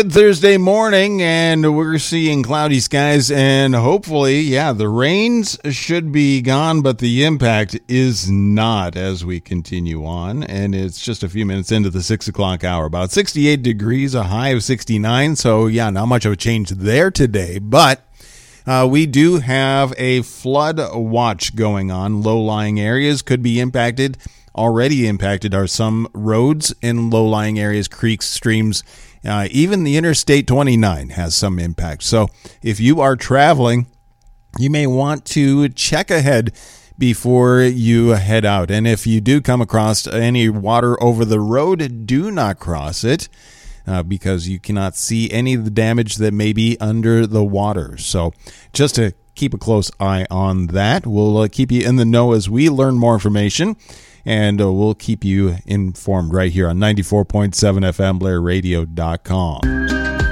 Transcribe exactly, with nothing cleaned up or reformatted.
good Thursday morning, and we're seeing cloudy skies, and hopefully, yeah, the rains should be gone, but the impact is not as we continue on, and it's just a few minutes into the six o'clock hour. About sixty-eight degrees, a high of sixty-nine, so yeah, not much of a change there today, but uh, we do have a flood watch going on. Low-lying areas could be impacted. Already impacted are some roads in low-lying areas, creeks, streams. Uh, even the Interstate twenty-nine has some impact. So if you are traveling, you may want to check ahead before you head out. And if you do come across any water over the road, do not cross it uh, because you cannot see any of the damage that may be under the water. So just to keep a close eye on that, we'll uh, keep you in the know as we learn more information. And uh, we'll keep you informed right here on ninety-four point seven F M, Blair Radio dot com.